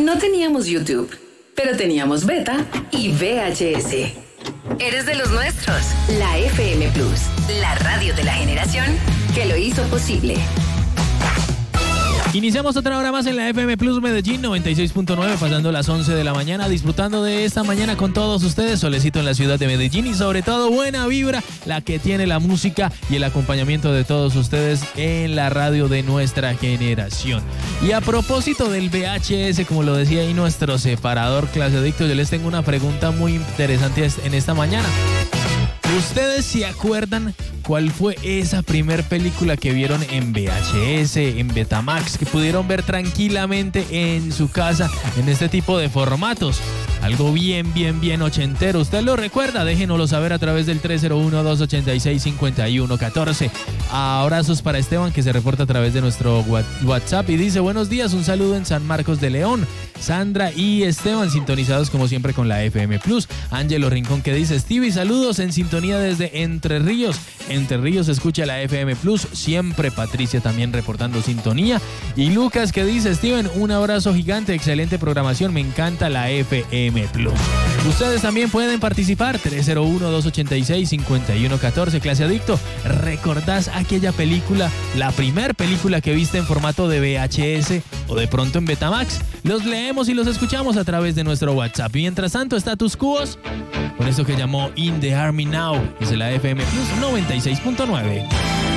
No teníamos YouTube, pero teníamos Beta y VHS. Eres de los nuestros. La FM Plus, la radio de la generación que lo hizo posible. Iniciamos otra hora más en la FM Plus Medellín 96.9, pasando las 11 de la mañana, disfrutando de esta mañana con todos ustedes, solecito en la ciudad de Medellín y sobre todo buena vibra, la que tiene la música y el acompañamiento de todos ustedes en la radio de nuestra generación. Y a propósito del VHS, como lo decía ahí nuestro separador Clase Adicto, yo les tengo una pregunta muy interesante en esta mañana. ¿Ustedes se acuerdan cuál fue esa primer película que vieron en VHS, en Betamax, que pudieron ver tranquilamente en su casa en este tipo de formatos? Algo bien ochentero. ¿Usted lo recuerda? Déjenoslo saber a través del 301-286-5114. Abrazos para Esteban, que se reporta a través de nuestro WhatsApp y dice: buenos días, un saludo en San Marcos de León. Sandra y Esteban sintonizados como siempre con la FM Plus. Ángelo Rincón, que dice: Stevie, saludos en sintonía desde Entre Ríos. Entre Ríos escucha la FM Plus siempre. Patricia también reportando sintonía. Y Lucas, que dice: Steven, un abrazo gigante, excelente programación, me encanta la FM Plus. Ustedes también pueden participar. 301-286-5114. Clase Adicto, ¿recordás aquella película, la primer película que viste en formato de VHS o de pronto en Betamax? Los leemos y los escuchamos a través de nuestro WhatsApp. Mientras tanto, Status Quos con esto que llamó In the Army Now, desde la FM Plus 96.9.